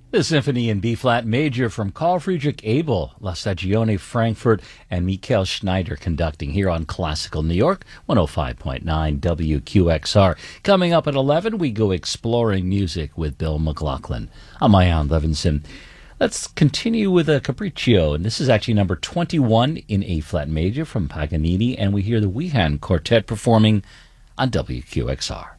The Symphony in B-flat major from Carl Friedrich Abel, La Stagione Frankfurt, and Michael Schneider conducting here on Classical New York, 105.9 WQXR. Coming up at 11, we go exploring music with Bill McLaughlin. I'm Ian Levinson. Let's continue with a Capriccio, and this is actually number 21 in A-flat major from Paganini, and we hear the Wehan Quartet performing on WQXR.